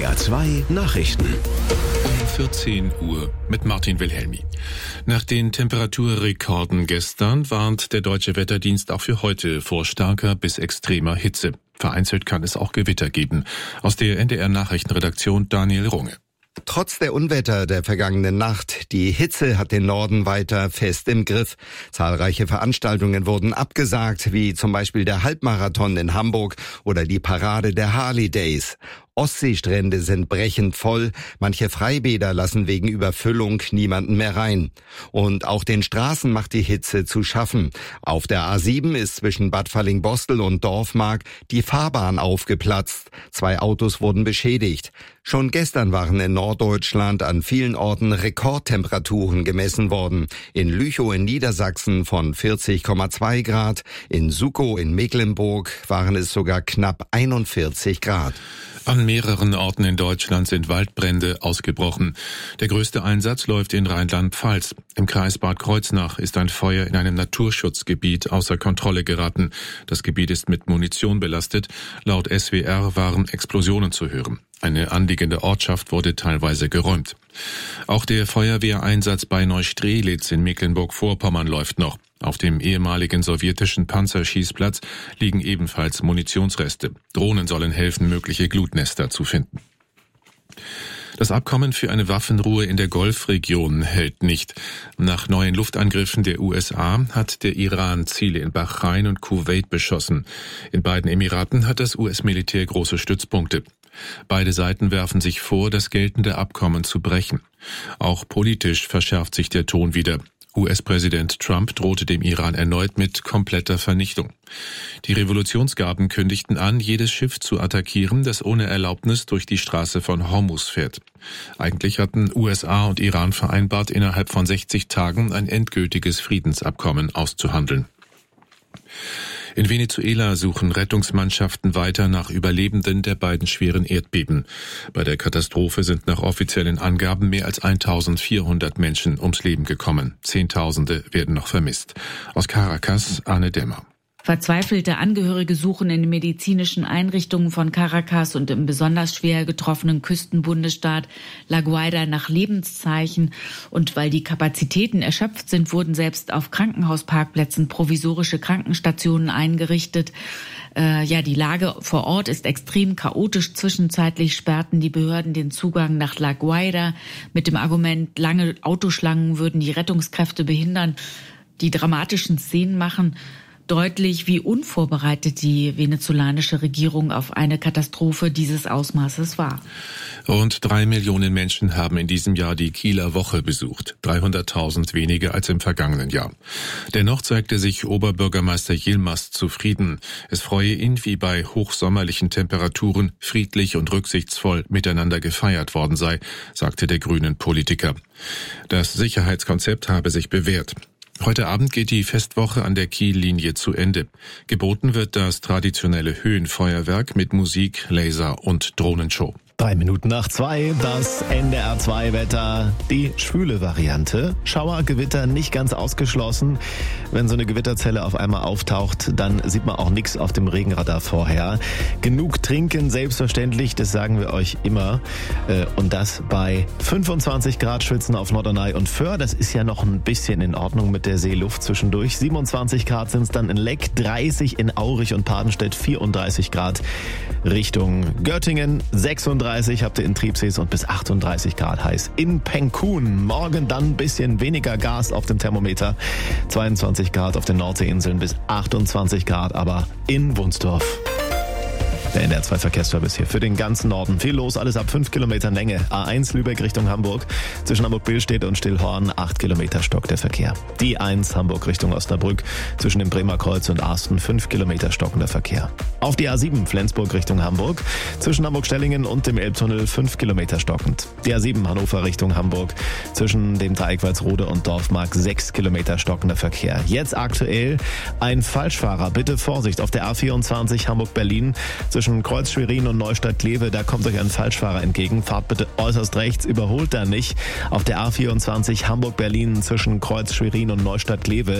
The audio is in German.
NDR 2 Nachrichten. Um 14 Uhr mit Martin Wilhelmi. Nach den Temperaturrekorden gestern warnt der Deutsche Wetterdienst auch für heute vor starker bis extremer Hitze. Vereinzelt kann es auch Gewitter geben. Aus der NDR Nachrichtenredaktion Daniel Runge. Trotz der Unwetter der vergangenen Nacht, die Hitze hat den Norden weiter fest im Griff. Zahlreiche Veranstaltungen wurden abgesagt, wie zum Beispiel der Halbmarathon in Hamburg oder die Parade der Harley Days. Ostseestrände sind brechend voll, manche Freibäder lassen wegen Überfüllung niemanden mehr rein. Und auch den Straßen macht die Hitze zu schaffen. Auf der A7 ist zwischen Bad Fallingbostel und Dorfmark die Fahrbahn aufgeplatzt. 2 Autos wurden beschädigt. Schon gestern waren in Norddeutschland an vielen Orten Rekordtemperaturen gemessen worden. In Lüchow in Niedersachsen von 40,2 Grad, in Sukow in Mecklenburg waren es sogar knapp 41 Grad. An mehreren Orten in Deutschland sind Waldbrände ausgebrochen. Der größte Einsatz läuft in Rheinland-Pfalz. Im Kreis Bad Kreuznach ist ein Feuer in einem Naturschutzgebiet außer Kontrolle geraten. Das Gebiet ist mit Munition belastet. Laut SWR waren Explosionen zu hören. Eine anliegende Ortschaft wurde teilweise geräumt. Auch der Feuerwehreinsatz bei Neustrelitz in Mecklenburg-Vorpommern läuft noch. Auf dem ehemaligen sowjetischen Panzerschießplatz liegen ebenfalls Munitionsreste. Drohnen sollen helfen, mögliche Glutnester zu finden. Das Abkommen für eine Waffenruhe in der Golfregion hält nicht. Nach neuen Luftangriffen der USA hat der Iran Ziele in Bahrain und Kuwait beschossen. In beiden Emiraten hat das US-Militär große Stützpunkte. Beide Seiten werfen sich vor, das geltende Abkommen zu brechen. Auch politisch verschärft sich der Ton wieder. US-Präsident Trump drohte dem Iran erneut mit kompletter Vernichtung. Die Revolutionsgarden kündigten an, jedes Schiff zu attackieren, das ohne Erlaubnis durch die Straße von Hormuz fährt. Eigentlich hatten USA und Iran vereinbart, innerhalb von 60 Tagen ein endgültiges Friedensabkommen auszuhandeln. In Venezuela suchen Rettungsmannschaften weiter nach Überlebenden der beiden schweren Erdbeben. Bei der Katastrophe sind nach offiziellen Angaben mehr als 1400 Menschen ums Leben gekommen. Zehntausende werden noch vermisst. Aus Caracas, Arne Dämmer. Verzweifelte Angehörige suchen in den medizinischen Einrichtungen von Caracas und im besonders schwer getroffenen Küstenbundesstaat La Guaira nach Lebenszeichen. Und weil die Kapazitäten erschöpft sind, wurden selbst auf Krankenhausparkplätzen provisorische Krankenstationen eingerichtet. Die Lage vor Ort ist extrem chaotisch. Zwischenzeitlich sperrten die Behörden den Zugang nach La Guaira mit dem Argument, lange Autoschlangen würden die Rettungskräfte behindern. Die dramatischen Szenen machen deutlich, wie unvorbereitet die venezolanische Regierung auf eine Katastrophe dieses Ausmaßes war. Rund 3 Millionen Menschen haben in diesem Jahr die Kieler Woche besucht. 300.000 weniger als im vergangenen Jahr. Dennoch zeigte sich Oberbürgermeister Yilmaz zufrieden. Es freue ihn, wie bei hochsommerlichen Temperaturen friedlich und rücksichtsvoll miteinander gefeiert worden sei, sagte der grünen Politiker. Das Sicherheitskonzept habe sich bewährt. Heute Abend geht die Festwoche an der Kiellinie zu Ende. Geboten wird das traditionelle Höhenfeuerwerk mit Musik, Laser und Drohnenshow. 2:03, das NDR 2 Wetter, die schwüle Variante. Schauer, Gewitter nicht ganz ausgeschlossen. Wenn so eine Gewitterzelle auf einmal auftaucht, dann sieht man auch nichts auf dem Regenradar vorher. Genug trinken, selbstverständlich, das sagen wir euch immer. Und das bei 25 Grad Schwitzen auf Norderney und Föhr. Das ist ja noch ein bisschen in Ordnung mit der Seeluft zwischendurch. 27 Grad sind es dann in Leck, 30 in Aurich und Padenstedt, 34 Grad Richtung Göttingen, 36 habt ihr in Triebsees und bis 38 Grad heiß in Penkun. Morgen dann ein bisschen weniger Gas auf dem Thermometer. 22 Grad auf den Nordseeinseln bis 28 Grad aber in Wunsdorf. Der NDR 2 Verkehrsservice hier für den ganzen Norden. Viel los, alles ab 5 Kilometern Länge. A1 Lübeck Richtung Hamburg. Zwischen Hamburg-Billstedt und Stillhorn 8 Kilometer stockt der Verkehr. Die 1 Hamburg Richtung Osnabrück. Zwischen dem Bremer Kreuz und Arsten 5 Kilometer stockender Verkehr. Auf die A7 Flensburg Richtung Hamburg. Zwischen Hamburg-Stellingen und dem Elbtunnel 5 Kilometer stockend. Die A7 Hannover Richtung Hamburg. Zwischen dem Dreieck Walsrode und Dorfmark 6 Kilometer stockender Verkehr. Jetzt aktuell ein Falschfahrer. Bitte Vorsicht auf der A24 Hamburg-Berlin. Zwischen Kreuz-Schwerin und Neustadt-Kleve, da kommt euch ein Falschfahrer entgegen. Fahrt bitte äußerst rechts, überholt da nicht. Auf der A24 Hamburg-Berlin zwischen Kreuz-Schwerin und Neustadt-Kleve